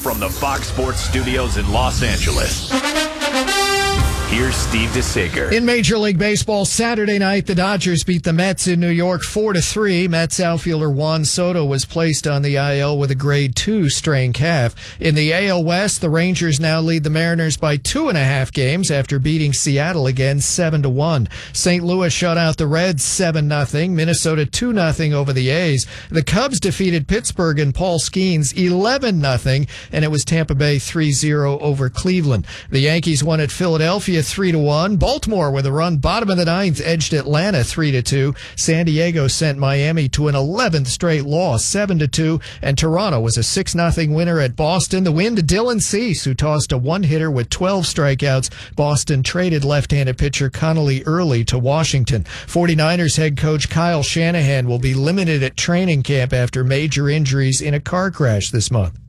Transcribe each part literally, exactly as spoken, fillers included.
from the Fox Sports Studios in Los Angeles, here's Steve DeSager. In Major League Baseball, Saturday night, the Dodgers beat the Mets in New York four to three. Mets outfielder Juan Soto was placed on the I L with a grade two strained calf. In the A L West, the Rangers now lead the Mariners by two and a half games after beating Seattle again seven to one. Saint Louis shut out the Reds seven nothing. Minnesota two nothing over the A's. The Cubs defeated Pittsburgh and Paul Skeens eleven nothing, and it was Tampa Bay three zero over Cleveland. The Yankees won at Philadelphia three to one. Baltimore with a run bottom of the ninth edged Atlanta three to two. San Diego sent Miami to an eleventh straight loss seven to two, and Toronto was a six nothing winner at Boston. The win to Dylan Cease, who tossed a one-hitter with twelve strikeouts. Boston traded left-handed pitcher Connolly Early to Washington. 49ers head coach Kyle Shanahan will be limited at training camp after major injuries in a car crash this month.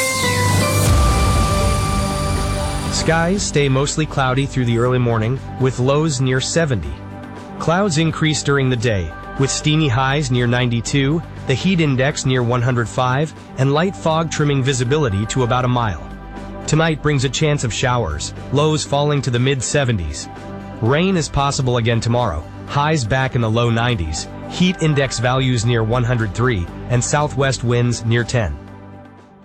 Skies stay mostly cloudy through the early morning, with lows near seventy. Clouds increase during the day, with steamy highs near ninety-two, the heat index near one hundred five, and light fog trimming visibility to about a mile. Tonight brings a chance of showers, lows falling to the mid seventies. Rain is possible again tomorrow, highs back in the low nineties, heat index values near one hundred three, and southwest winds near ten.